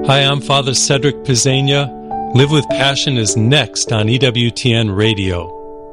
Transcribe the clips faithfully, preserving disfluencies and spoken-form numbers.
Hi, I'm Father Cedric Pizzania. Live with Passion is next on E W T N Radio.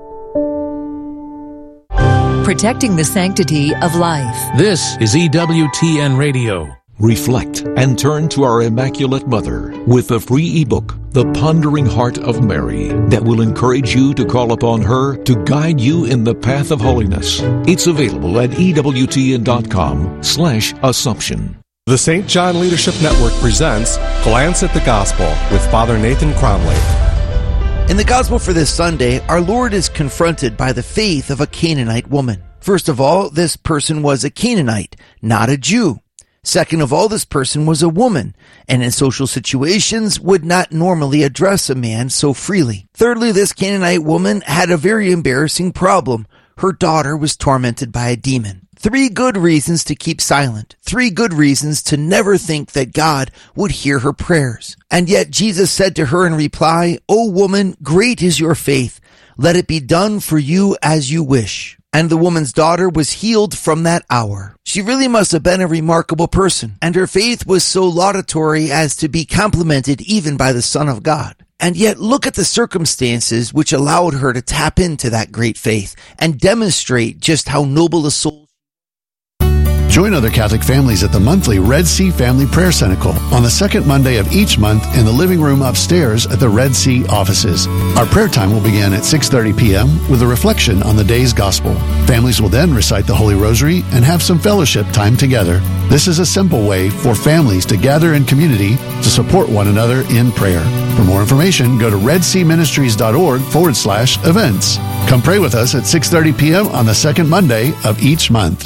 Protecting the sanctity of life. This is E W T N Radio. Reflect and turn to our Immaculate Mother with the free ebook, The Pondering Heart of Mary, that will encourage you to call upon her to guide you in the path of holiness. It's available at ewtn.com slash Assumption. The Saint John Leadership Network presents Glance at the Gospel with Father Nathan Cromley. In the Gospel for this Sunday, our Lord is confronted by the faith of a Canaanite woman. First of all, this person was a Canaanite, not a Jew. Second of all, this person was a woman, and in social situations would not normally address a man so freely. Thirdly, this Canaanite woman had a very embarrassing problem. Her daughter was tormented by a demon. Three good reasons to keep silent. Three good reasons to never think that God would hear her prayers. And yet Jesus said to her in reply, "O woman, great is your faith. Let it be done for you as you wish." And the woman's daughter was healed from that hour. She really must have been a remarkable person, and her faith was so laudatory as to be complimented even by the Son of God. And yet look at the circumstances which allowed her to tap into that great faith and demonstrate just how noble a soul. Join other Catholic families at the monthly Red Sea Family Prayer Cenacle on the second Monday of each month in the living room upstairs at the Red Sea offices. Our prayer time will begin at six thirty p.m. with a reflection on the day's gospel. Families will then recite the Holy Rosary and have some fellowship time together. This is a simple way for families to gather in community to support one another in prayer. For more information, go to redseaministries.org forward slash events. Come pray with us at six thirty p.m. on the second Monday of each month.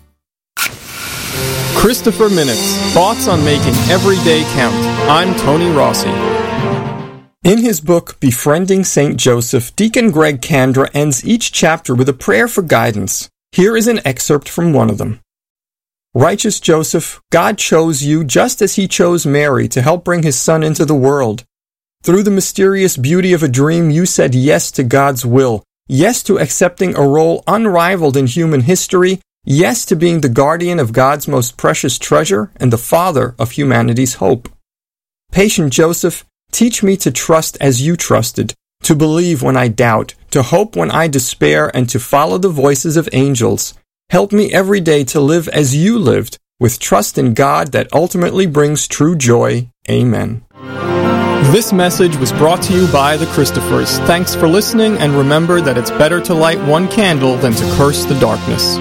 Christopher Minutes, thoughts on making every day count. I'm Tony Rossi. In his book, Befriending Saint Joseph, Deacon Greg Kandra ends each chapter with a prayer for guidance. Here is an excerpt from one of them. Righteous Joseph, God chose you just as he chose Mary to help bring his son into the world. Through the mysterious beauty of a dream, you said yes to God's will, yes to accepting a role unrivaled in human history, yes to being the guardian of God's most precious treasure and the father of humanity's hope. Patient Joseph, teach me to trust as you trusted, to believe when I doubt, to hope when I despair, and to follow the voices of angels. Help me every day to live as you lived, with trust in God that ultimately brings true joy. Amen. This message was brought to you by the Christophers. Thanks for listening, and remember that it's better to light one candle than to curse the darkness.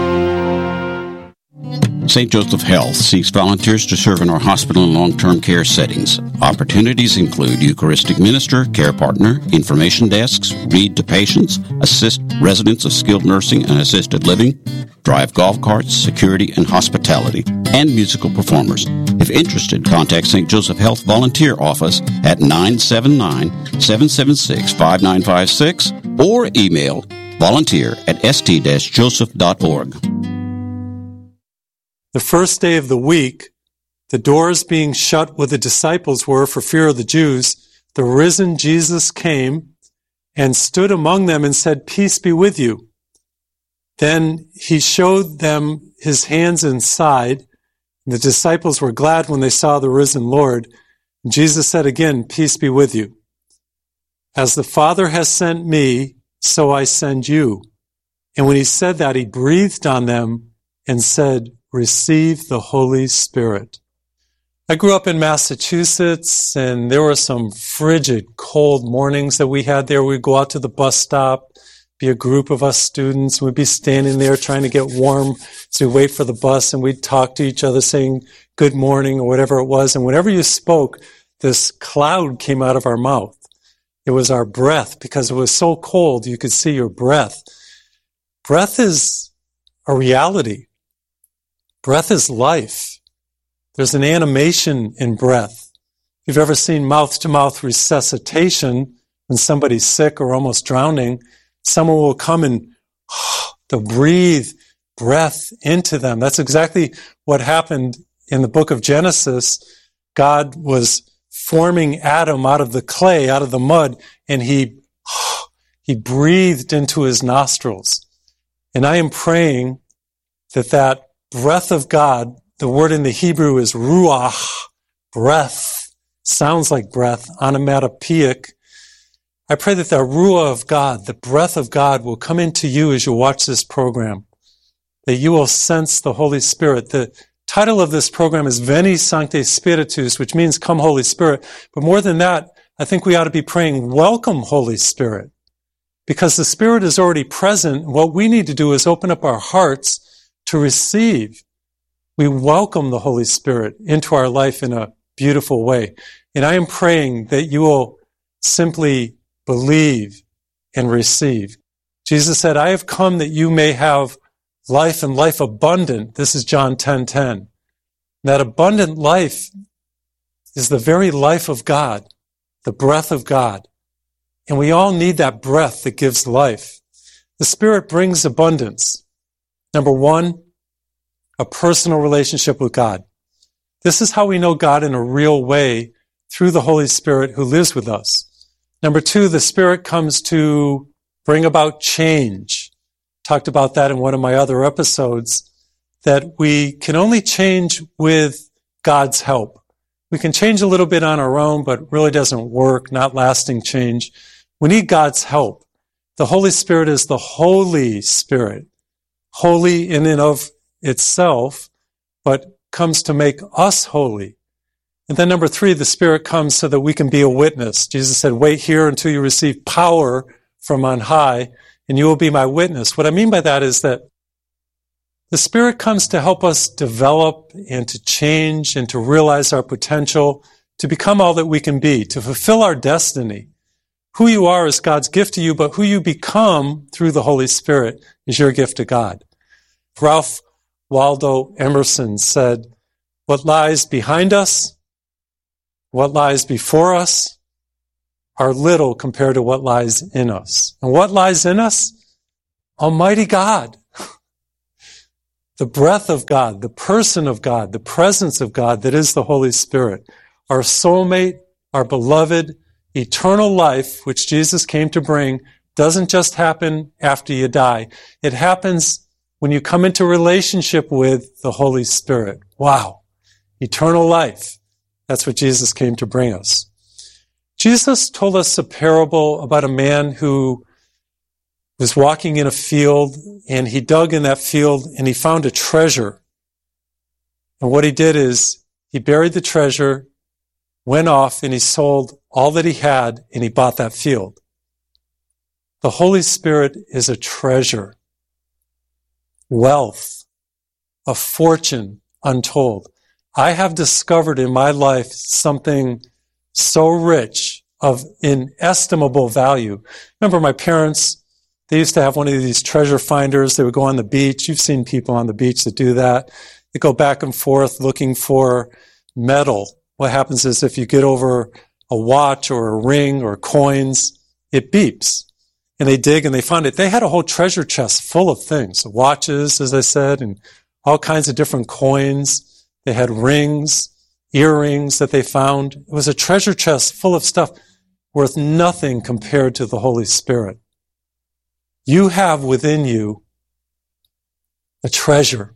Saint Joseph Health seeks volunteers to serve in our hospital and long-term care settings. Opportunities include Eucharistic minister, care partner, information desks, read to patients, assist residents of skilled nursing and assisted living, drive golf carts, security and hospitality, and musical performers. If interested, contact Saint Joseph Health Volunteer Office at nine seven nine, seven seven six, five nine five six or email volunteer at s t dash joseph dot org. The first day of the week, the doors being shut where the disciples were for fear of the Jews, the risen Jesus came and stood among them and said, "Peace be with you." Then he showed them his hands and side. The disciples were glad when they saw the risen Lord. And Jesus said again, "Peace be with you. As the Father has sent me, so I send you." And when he said that, he breathed on them and said, "Receive the Holy Spirit." I grew up in Massachusetts, and there were some frigid, cold mornings that we had there. We'd go out to the bus stop, be a group of us students. We'd be standing there trying to get warm as we wait for the bus, and we'd talk to each other saying good morning or whatever it was. And whenever you spoke, this cloud came out of our mouth. It was our breath, because it was so cold you could see your breath. Breath is a reality. Breath is life. There's an animation in breath. If you've ever seen mouth-to-mouth resuscitation, when somebody's sick or almost drowning, someone will come and oh, they'll breathe breath into them. That's exactly what happened in the book of Genesis. God was forming Adam out of the clay, out of the mud, and he, oh, he breathed into his nostrils. And I am praying that that breath of God, the word in the Hebrew is ruach, breath, sounds like breath, onomatopoeic. I pray that the Ruah of God, the breath of God, will come into you as you watch this program, that you will sense the Holy Spirit. The title of this program is Veni Sancte Spiritus, which means come Holy Spirit. But more than that, I think we ought to be praying, welcome Holy Spirit, because the Spirit is already present. What we need to do is open up our hearts to receive. We welcome the Holy Spirit into our life in a beautiful way. And I am praying that you will simply believe and receive. Jesus said, I have come that you may have life and life abundant. This is John ten ten. That abundant life is the very life of God, the breath of God. And we all need that breath that gives life. The Spirit brings abundance. Number one, a personal relationship with God. This is how we know God in a real way, through the Holy Spirit who lives with us. Number two, the Spirit comes to bring about change. Talked about that in one of my other episodes, that we can only change with God's help. We can change a little bit on our own, but really doesn't work, not lasting change. We need God's help. The Holy Spirit is the Holy Spirit, holy in and of itself, but comes to make us holy. And then number three, the Spirit comes so that we can be a witness. Jesus said, wait here until you receive power from on high, and you will be my witness. What I mean by that is that the Spirit comes to help us develop and to change and to realize our potential, to become all that we can be, to fulfill our destiny. Who you are is God's gift to you, but who you become through the Holy Spirit is your gift to God. Ralph Waldo Emerson said, what lies behind us, what lies before us, are little compared to what lies in us. And what lies in us? Almighty God. The breath of God, the person of God, the presence of God that is the Holy Spirit. Our soulmate, our beloved, eternal life, which Jesus came to bring, doesn't just happen after you die. It happens when you come into relationship with the Holy Spirit. Wow. Eternal life. That's what Jesus came to bring us. Jesus told us a parable about a man who was walking in a field, and he dug in that field and he found a treasure. And what he did is he buried the treasure, went off, and he sold all that he had, and he bought that field. The Holy Spirit is a treasure, wealth, a fortune untold. I have discovered in my life something so rich, of inestimable value. Remember my parents, they used to have one of these treasure finders. They would go on the beach. You've seen people on the beach that do that. They go back and forth looking for metal. What happens is if you get over a watch or a ring or coins, it beeps. And they dig and they find it. They had a whole treasure chest full of things, watches, as I said, and all kinds of different coins. They had rings, earrings that they found. It was a treasure chest full of stuff worth nothing compared to the Holy Spirit. You have within you a treasure,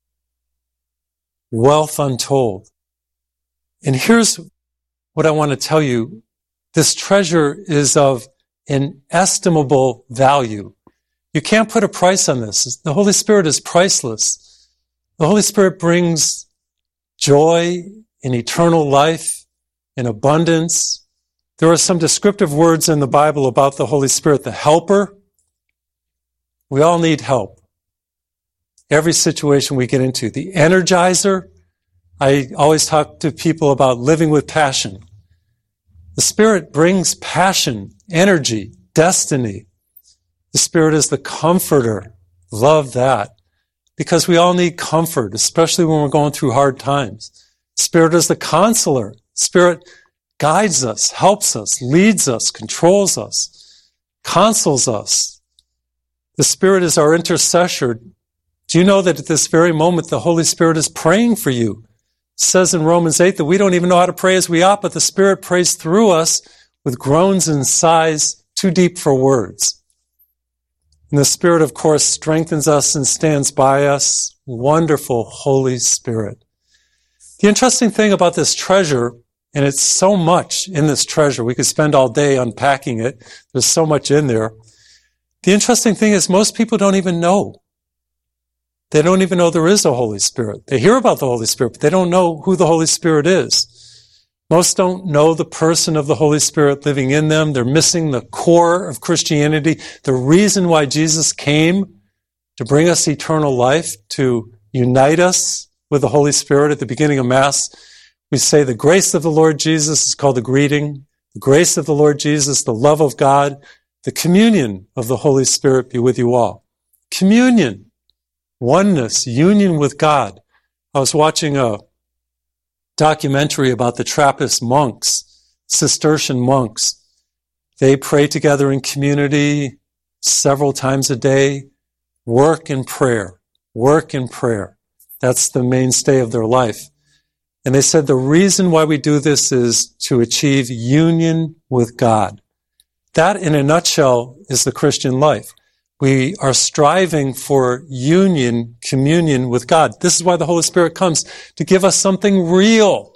wealth untold. And here's what I want to tell you. This treasure is of inestimable value. You can't put a price on this. The Holy Spirit is priceless. The Holy Spirit brings joy and eternal life and abundance. There are some descriptive words in the Bible about the Holy Spirit. The helper. We all need help. Every situation we get into. The energizer. I always talk to people about living with passion. The Spirit brings passion, energy, destiny. The Spirit is the comforter. Love that. Because we all need comfort, especially when we're going through hard times. Spirit is the consoler. Spirit guides us, helps us, leads us, controls us, consoles us. The Spirit is our intercessor. Do you know that at this very moment the Holy Spirit is praying for you? It says in Romans eight that we don't even know how to pray as we ought, but the Spirit prays through us with groans and sighs too deep for words. And the Spirit, of course, strengthens us and stands by us. Wonderful Holy Spirit. The interesting thing about this treasure, and it's so much in this treasure, we could spend all day unpacking it. There's so much in there. The interesting thing is most people don't even know. They don't even know there is a Holy Spirit. They hear about the Holy Spirit, but they don't know who the Holy Spirit is. Most don't know the person of the Holy Spirit living in them. They're missing the core of Christianity, the reason why Jesus came to bring us eternal life, to unite us with the Holy Spirit. At the beginning of Mass, we say the grace of the Lord Jesus is called the greeting. The grace of the Lord Jesus, the love of God, the communion of the Holy Spirit be with you all. Communion, oneness, union with God. I was watching a documentary about the Trappist monks, Cistercian monks. They pray together in community several times a day, work in prayer, work in prayer. That's the mainstay of their life. And they said the reason why we do this is to achieve union with God. That, in a nutshell, is the Christian life. We are striving for union, communion with God. This is why the Holy Spirit comes, to give us something real,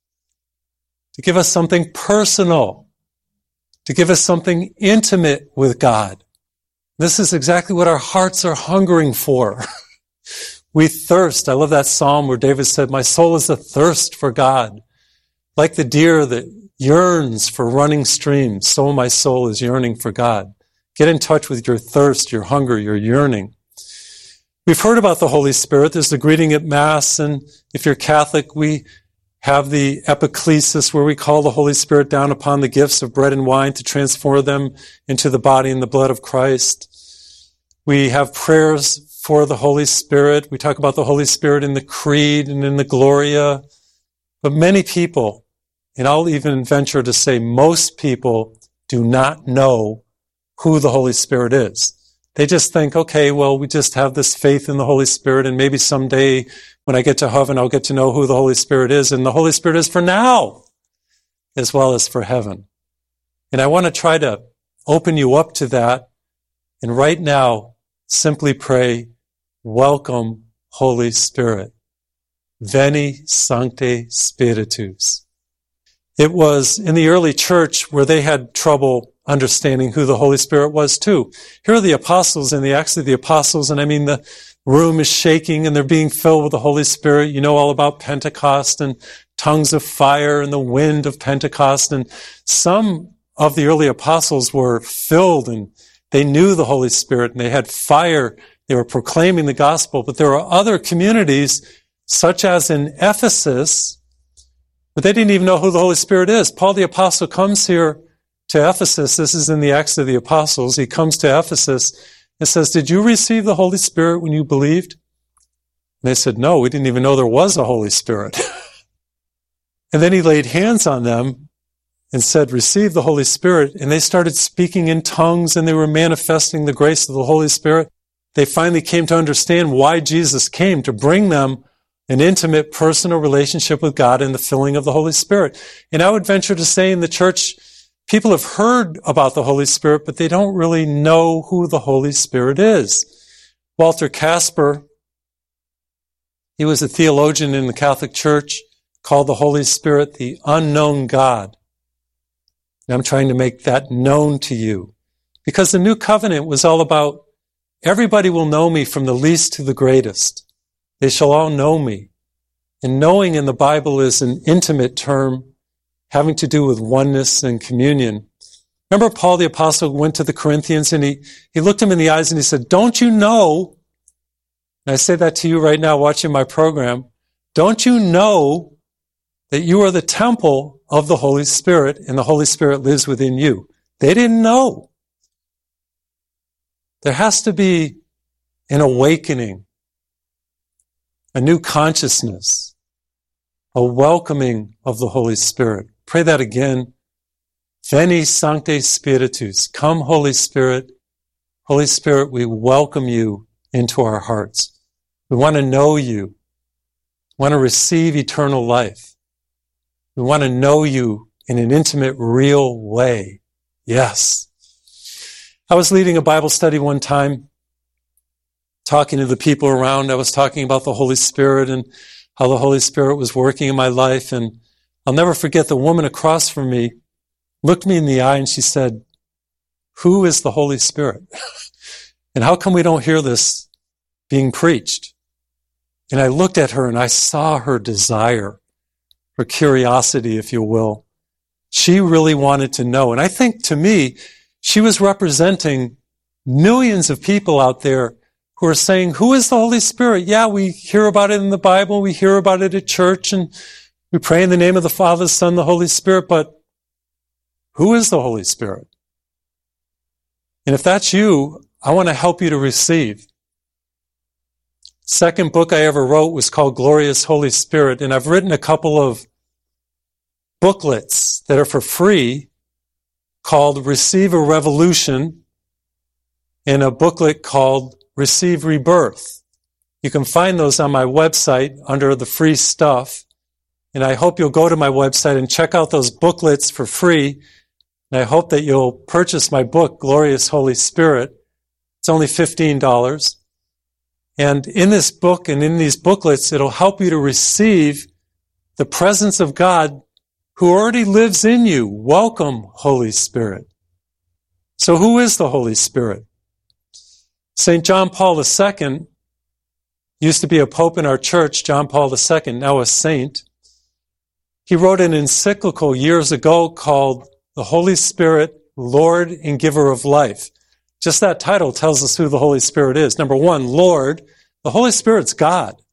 to give us something personal, to give us something intimate with God. This is exactly what our hearts are hungering for. We thirst. I love that psalm where David said, my soul is athirst for God. Like the deer that yearns for running streams, so my soul is yearning for God. Get in touch with your thirst, your hunger, your yearning. We've heard about the Holy Spirit. There's the greeting at Mass, and if you're Catholic, we have the epiclesis where we call the Holy Spirit down upon the gifts of bread and wine to transform them into the body and the blood of Christ. We have prayers for the Holy Spirit. We talk about the Holy Spirit in the Creed and in the Gloria. But many people, and I'll even venture to say most people, do not know who the Holy Spirit is. They just think, okay, well, we just have this faith in the Holy Spirit, and maybe someday when I get to heaven, I'll get to know who the Holy Spirit is. And the Holy Spirit is for now, as well as for heaven. And I want to try to open you up to that. And right now, simply pray, welcome, Holy Spirit. Veni Sancte Spiritus. It was in the early church where they had trouble understanding who the Holy Spirit was too. Here are the apostles in the Acts of the Apostles, and I mean the room is shaking and they're being filled with the Holy Spirit. You know all about Pentecost and tongues of fire and the wind of Pentecost. And some of the early apostles were filled and they knew the Holy Spirit and they had fire. They were proclaiming the gospel. But there are other communities, such as in Ephesus, but they didn't even know who the Holy Spirit is. Paul the Apostle comes here to Ephesus. This is in the Acts of the Apostles. He comes to Ephesus and says, did you receive the Holy Spirit when you believed? And they said, no, we didn't even know there was a Holy Spirit. And then he laid hands on them and said, receive the Holy Spirit. And they started speaking in tongues and they were manifesting the grace of the Holy Spirit. They finally came to understand why Jesus came, to bring them an intimate personal relationship with God and the filling of the Holy Spirit. And I would venture to say in the church, people have heard about the Holy Spirit, but they don't really know who the Holy Spirit is. Walter Casper, he was a theologian in the Catholic Church, called the Holy Spirit the unknown God. And I'm trying to make that known to you. Because the New Covenant was all about, everybody will know me from the least to the greatest. They shall all know me. And knowing in the Bible is an intimate term having to do with oneness and communion. Remember Paul the Apostle went to the Corinthians and he, he looked them in the eyes and he said, don't you know, and I say that to you right now watching my program, don't you know that you are the temple of the Holy Spirit and the Holy Spirit lives within you? They didn't know. There has to be an awakening, a new consciousness, a welcoming of the Holy Spirit. Pray that again. Veni Sancte Spiritus. Come, Holy Spirit. Holy Spirit, we welcome you into our hearts. We want to know you. We want to receive eternal life. We want to know you in an intimate, real way. Yes. I was leading a Bible study one time, talking to the people around. I was talking about the Holy Spirit, and how the Holy Spirit was working in my life. And I'll never forget the woman across from me looked me in the eye and she said, "Who is the Holy Spirit? And how come we don't hear this being preached?" And I looked at her and I saw her desire, her curiosity, if you will. She really wanted to know. And I think, to me, she was representing millions of people out there who are saying, "Who is the Holy Spirit? Yeah, we hear about it in the Bible, we hear about it at church, and we pray in the name of the Father, the Son, the Holy Spirit, but who is the Holy Spirit?" And if that's you, I want to help you to receive. Second book I ever wrote was called Glorious Holy Spirit, and I've written a couple of booklets that are for free called Receive a Revolution and a booklet called Receive Rebirth. You can find those on my website under the free stuff, and I hope you'll go to my website and check out those booklets for free, and I hope that you'll purchase my book, Glorious Holy Spirit. It's only fifteen dollars. And in this book and in these booklets, it'll help you to receive the presence of God who already lives in you. Welcome, Holy Spirit. So who is the Holy Spirit? Saint John Paul the Second used to be a pope in our church, John Paul the Second, now a saint. He wrote an encyclical years ago called The Holy Spirit, Lord and Giver of Life. Just that title tells us who the Holy Spirit is. Number one, Lord. The Holy Spirit's God.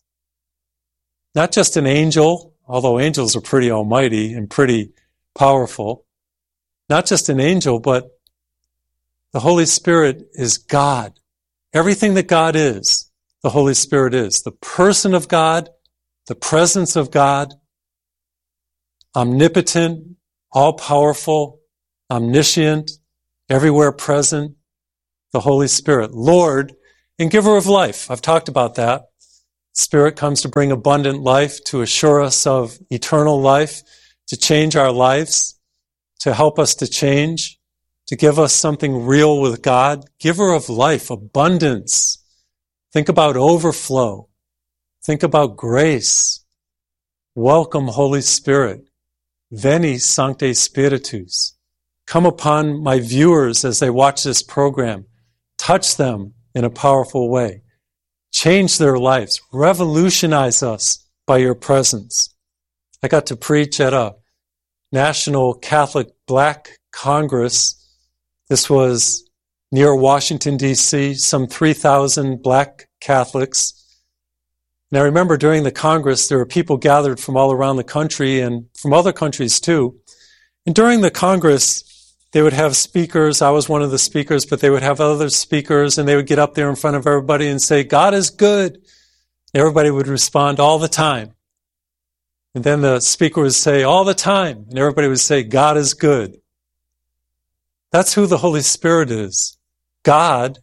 Not just an angel, although angels are pretty almighty and pretty powerful. Not just an angel, but the Holy Spirit is God. Everything that God is, the Holy Spirit is. The person of God, the presence of God, omnipotent, all-powerful, omniscient, everywhere present, the Holy Spirit. Lord and giver of life. I've talked about that. Spirit comes to bring abundant life, to assure us of eternal life, to change our lives, to help us to change, to give us something real with God. Giver of life, abundance. Think about overflow. Think about grace. Welcome, Holy Spirit. Veni, Sancte Spiritus. Come upon my viewers as they watch this program. Touch them in a powerful way. Change their lives. Revolutionize us by your presence. I got to preach at a National Catholic Black Congress. This was near Washington, D C, some three thousand Black Catholics. And I remember during the Congress, there were people gathered from all around the country and from other countries too. And during the Congress, they would have speakers. I was one of the speakers, but they would have other speakers, and they would get up there in front of everybody and say, "God is good." Everybody would respond, "All the time." And then the speaker would say, "All the time." And everybody would say, "God is good." That's who the Holy Spirit is. God,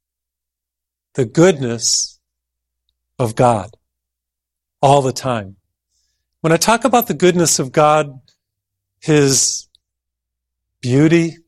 the goodness of God, all the time. When I talk about the goodness of God, His beauty,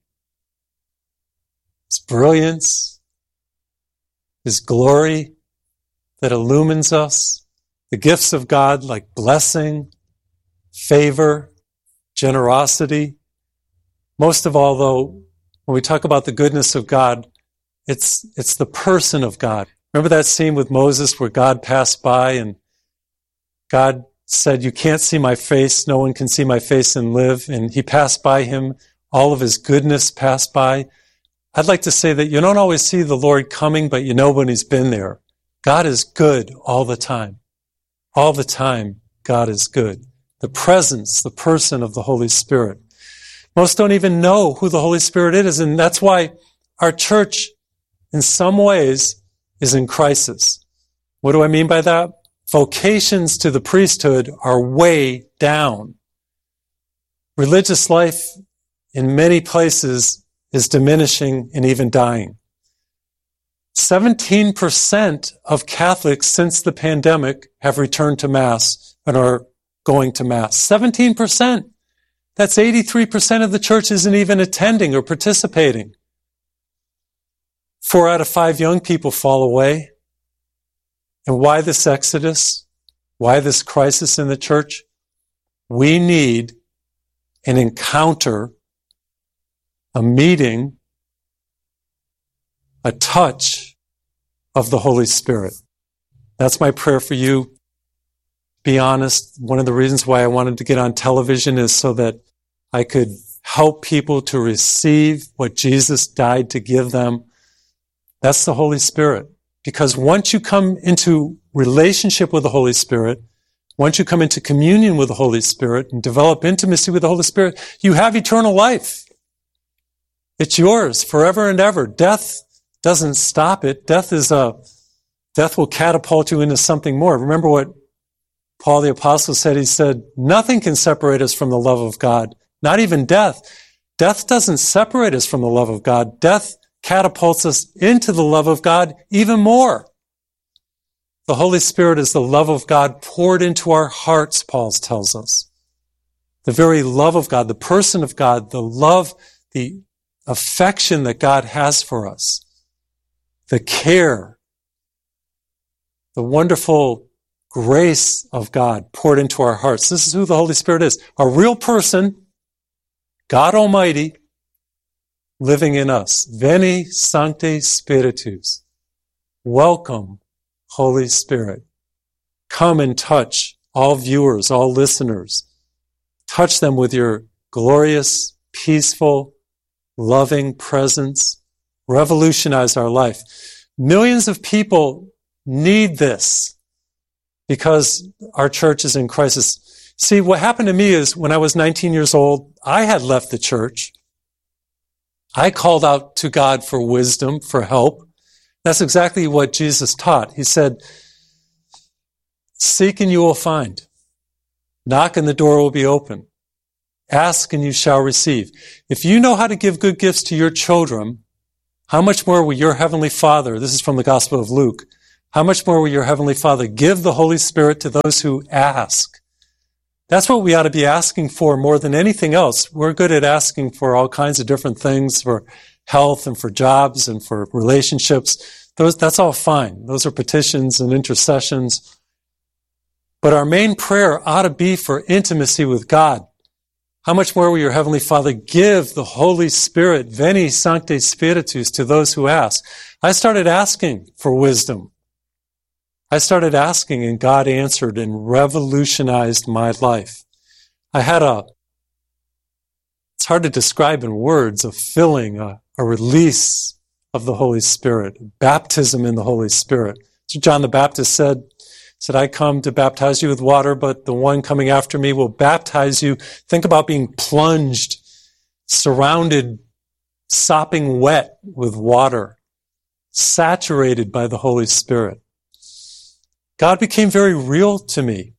His brilliance, His glory that illumines us, the gifts of God like blessing, favor, generosity. Most of all, though, when we talk about the goodness of God, it's it's the person of God. Remember that scene with Moses where God passed by and God said, "You can't see my face, no one can see my face and live," and He passed by him. All of His goodness passed by. I'd like to say that you don't always see the Lord coming, but you know when He's been there. God is good all the time. All the time, God is good. The presence, the person of the Holy Spirit. Most don't even know who the Holy Spirit is, and that's why our church, in some ways, is in crisis. What do I mean by that? Vocations to the priesthood are way down. Religious life in many places is diminishing and even dying. seventeen percent of Catholics since the pandemic have returned to Mass and are going to Mass. seventeen percent. That's eighty-three percent of the church isn't even attending or participating. Four out of five young people fall away. And why this exodus? Why this crisis in the church? We need an encounter, a meeting, a touch of the Holy Spirit. That's my prayer for you. Be honest, one of the reasons why I wanted to get on television is so that I could help people to receive what Jesus died to give them. That's the Holy Spirit. Because once you come into relationship with the Holy Spirit, once you come into communion with the Holy Spirit and develop intimacy with the Holy Spirit, you have eternal life. It's yours forever and ever. Death doesn't stop it. Death is a, death will catapult you into something more. Remember what Paul the Apostle said? He said, nothing can separate us from the love of God. Not even death. Death doesn't separate us from the love of God. Death catapults us into the love of God even more. The Holy Spirit is the love of God poured into our hearts, Paul tells us. The very love of God, the person of God, the love, the affection that God has for us, the care, the wonderful grace of God poured into our hearts. This is who the Holy Spirit is. A real person, God Almighty, living in us. Veni Sancte Spiritus. Welcome, Holy Spirit. Come and touch all viewers, all listeners. Touch them with your glorious, peaceful, loving presence. Revolutionize our life. Millions of people need this because our church is in crisis. See, what happened to me is when I was nineteen years old, I had left the church. I called out to God for wisdom, for help. That's exactly what Jesus taught. He said, seek and you will find. Knock and the door will be open. Ask and you shall receive. If you know how to give good gifts to your children, how much more will your Heavenly Father, this is from the Gospel of Luke, how much more will your Heavenly Father give the Holy Spirit to those who ask? That's what we ought to be asking for more than anything else. We're good at asking for all kinds of different things, for health and for jobs and for relationships. Those, that's all fine. Those are petitions and intercessions. But our main prayer ought to be for intimacy with God. How much more will your Heavenly Father give the Holy Spirit, Veni Sancte Spiritus, to those who ask? I started asking for wisdom. I started asking and God answered and revolutionized my life. I had a, it's hard to describe in words, a filling, a, a release of the Holy Spirit, baptism in the Holy Spirit. So John the Baptist said, said, I come to baptize you with water, but the one coming after me will baptize you. Think about being plunged, surrounded, sopping wet with water, saturated by the Holy Spirit. God became very real to me.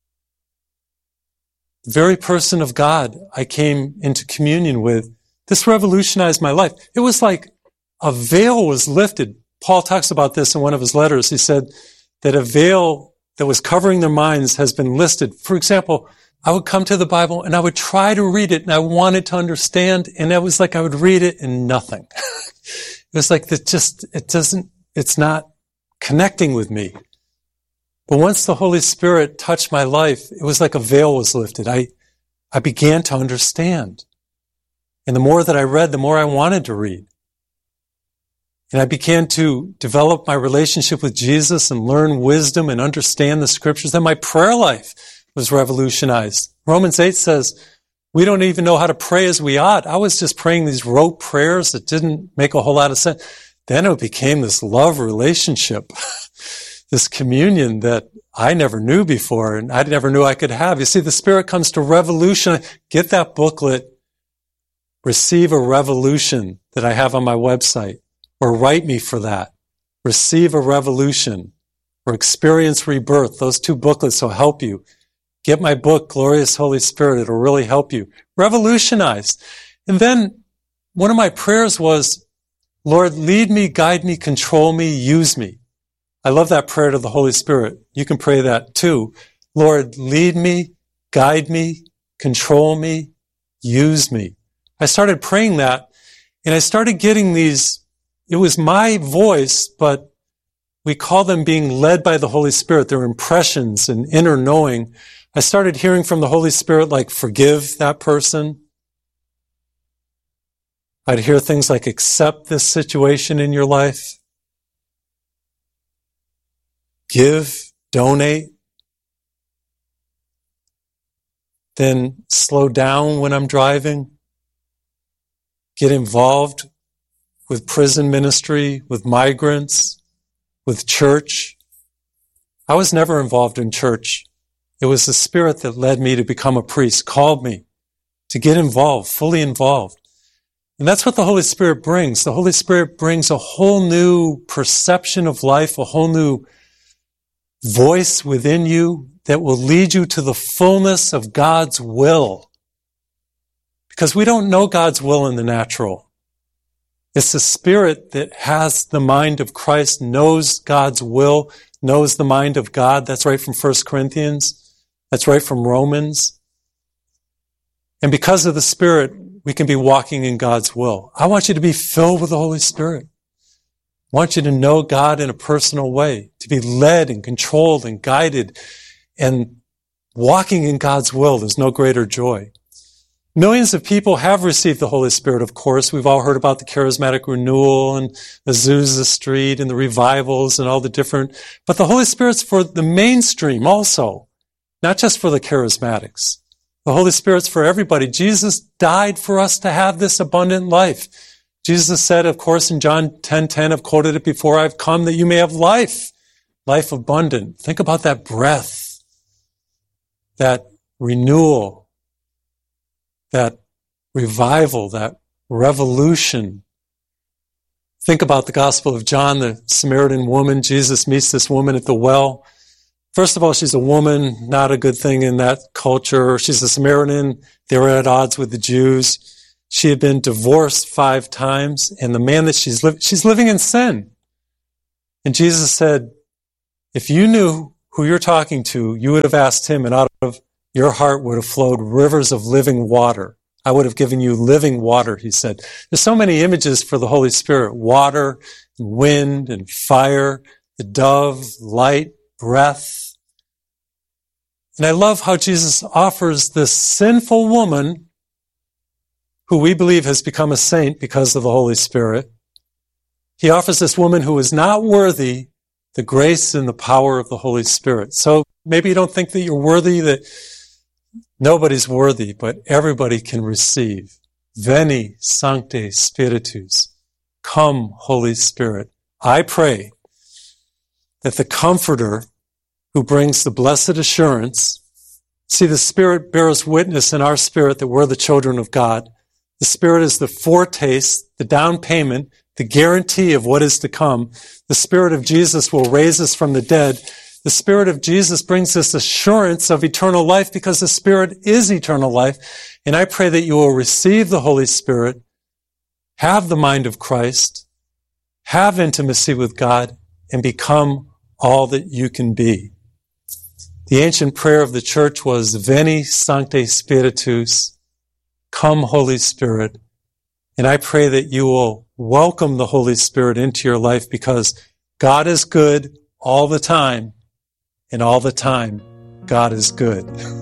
The very person of God I came into communion with, this revolutionized my life. It was like a veil was lifted. Paul talks about this in one of his letters. He said that a veil that was covering their minds has been lifted. For example, I would come to the Bible and I would try to read it and I wanted to understand, and it was like I would read it and nothing. It was like that just, it doesn't, it's not connecting with me. But once the Holy Spirit touched my life, it was like a veil was lifted. I, I began to understand. And the more that I read, the more I wanted to read. And I began to develop my relationship with Jesus and learn wisdom and understand the scriptures. Then my prayer life was revolutionized. Romans eight says, we don't even know how to pray as we ought. I was just praying these rote prayers that didn't make a whole lot of sense. Then it became this love relationship, this communion that I never knew before and I never knew I could have. You see, the Spirit comes to revolutionize. Get that booklet, Receive a Revolution, that I have on my website. Or write me for that. Receive a Revolution or Experience Rebirth. Those two booklets will help you. Get my book, Glorious Holy Spirit. It'll really help you. Revolutionize. And then one of my prayers was, Lord, lead me, guide me, control me, use me. I love that prayer to the Holy Spirit. You can pray that too. Lord, lead me, guide me, control me, use me. I started praying that and I started getting these. It was my voice, but it we call them being led by the Holy Spirit, their impressions and inner knowing. I started hearing from the Holy Spirit like, forgive that person. I'd hear things like, accept this situation in your life. Give, donate. Then slow down when I'm driving. Get involved with prison ministry, with migrants, with church. I was never involved in church. It was the Spirit that led me to become a priest, called me to get involved, fully involved. And that's what the Holy Spirit brings. The Holy Spirit brings a whole new perception of life, a whole new voice within you that will lead you to the fullness of God's will. Because we don't know God's will in the natural. It's the Spirit that has the mind of Christ, knows God's will, knows the mind of God. That's right from First Corinthians. That's right from Romans. And because of the Spirit, we can be walking in God's will. I want you to be filled with the Holy Spirit. I want you to know God in a personal way, to be led and controlled and guided, and walking in God's will. There's no greater joy. Millions of people have received the Holy Spirit, of course. We've all heard about the charismatic renewal and Azusa Street and the revivals and all the different, but the Holy Spirit's for the mainstream also, not just for the charismatics. The Holy Spirit's for everybody. Jesus died for us to have this abundant life. Jesus said, of course, in John ten ten, I've quoted it before, I've come that you may have life, life abundant. Think about that breath, that renewal, that revival, that revolution. Think about the Gospel of John, the Samaritan woman. Jesus meets this woman at the well. First of all, she's a woman, not a good thing in that culture. She's a Samaritan. They were at odds with the Jews. She had been divorced five times, and the man that she's living, she's living in sin. And Jesus said, if you knew who you're talking to, you would have asked him, and out of your heart would have flowed rivers of living water. I would have given you living water, he said. There's so many images for the Holy Spirit: water, and wind, and fire, the dove, light, breath. And I love how Jesus offers this sinful woman, who we believe has become a saint because of the Holy Spirit. He offers this woman who is not worthy the grace and the power of the Holy Spirit. So maybe you don't think that you're worthy, that nobody's worthy, but everybody can receive. Veni, Sancte Spiritus. Come, Holy Spirit. I pray that the Comforter, who brings the blessed assurance, see, the Spirit bears witness in our spirit that we're the children of God. The Spirit is the foretaste, the down payment, the guarantee of what is to come. The Spirit of Jesus will raise us from the dead. The Spirit of Jesus brings us assurance of eternal life because the Spirit is eternal life. And I pray that you will receive the Holy Spirit, have the mind of Christ, have intimacy with God, and become all that you can be. The ancient prayer of the church was, Veni, Sancte Spiritus, come, Holy Spirit. And I pray that you will welcome the Holy Spirit into your life, because God is good all the time, and all the time, God is good.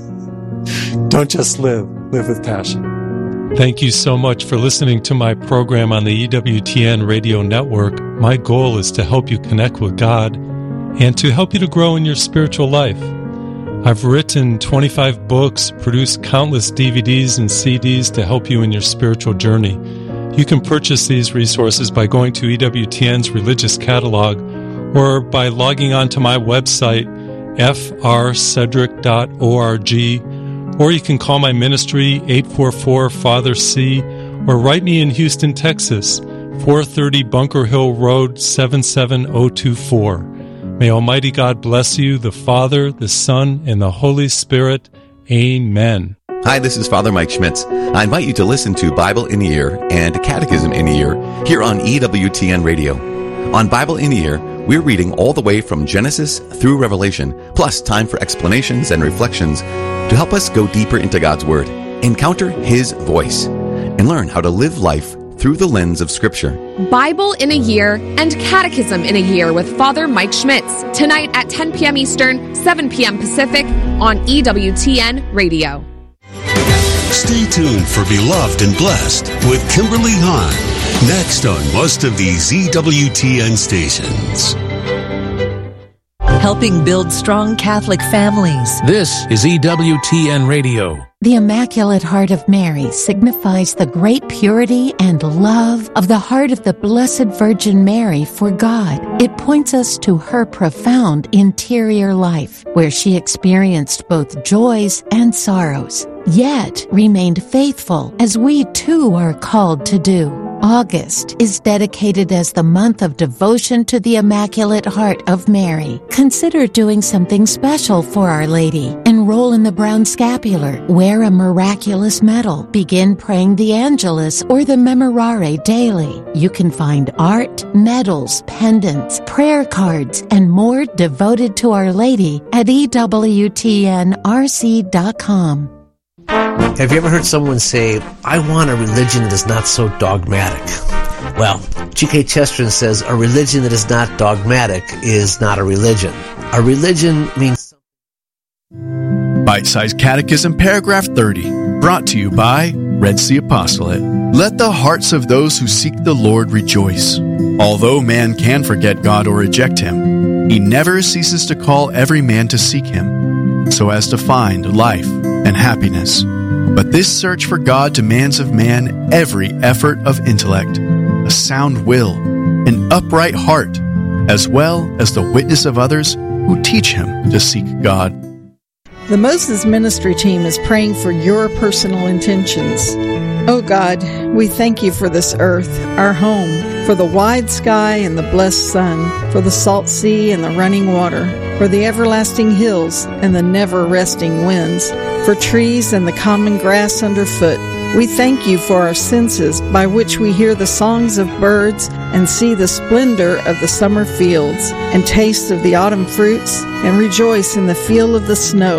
Don't just live, live with passion. Thank you so much for listening to my program on the E W T N radio network. My goal is to help you connect with God and to help you to grow in your spiritual life. I've written twenty-five books, produced countless D V Ds and C Ds to help you in your spiritual journey. You can purchase these resources by going to E W T N's religious catalog or by logging on to my website, f r cedric dot org, or you can call my ministry, eight four four, Father C, or write me in Houston, Texas, four thirty Bunker Hill Road, seven seven zero two four. May Almighty God bless you, the Father, the Son, and the Holy Spirit. Amen. Hi, this is Father Mike Schmitz. I invite you to listen to Bible in a Year and Catechism in a Year here on E W T N Radio. On Bible in a Year, we're reading all the way from Genesis through Revelation, plus time for explanations and reflections to help us go deeper into God's Word, encounter His voice, and learn how to live life through through the lens of Scripture. Bible in a Year and Catechism in a Year with Father Mike Schmitz. Tonight at ten p.m. Eastern, seven p.m. Pacific on E W T N Radio. Stay tuned for Beloved and Blessed with Kimberly Hahn. Next on most of these E W T N stations. Helping build strong Catholic families. This is E W T N Radio. The Immaculate Heart of Mary signifies the great purity and love of the heart of the Blessed Virgin Mary for God. It points us to her profound interior life, where she experienced both joys and sorrows, yet remained faithful, as we too are called to do. August is dedicated as the month of devotion to the Immaculate Heart of Mary. Consider doing something special for Our Lady. Enroll in the Brown Scapular, wear a miraculous medal, begin praying the Angelus or the Memorare daily. You can find art, medals, pendants, prayer cards, and more devoted to Our Lady at E W T N R C dot com. Have you ever heard someone say, I want a religion that is not so dogmatic? Well, G K Chesterton says a religion that is not dogmatic is not a religion. A religion means... Bite-sized Catechism, paragraph thirty, brought to you by Red Sea Apostolate. Let the hearts of those who seek the Lord rejoice. Although man can forget God or reject him, he never ceases to call every man to seek him, so as to find life and happiness. But this search for God demands of man every effort of intellect, a sound will, an upright heart, as well as the witness of others who teach him to seek God. The Moses Ministry Team is praying for your personal intentions. Oh God, we thank you for this earth, our home, for the wide sky and the blessed sun, for the salt sea and the running water, for the everlasting hills and the never-resting winds, for trees and the common grass underfoot. We thank you for our senses, by which we hear the songs of birds and see the splendor of the summer fields, and taste of the autumn fruits, and rejoice in the feel of the snow.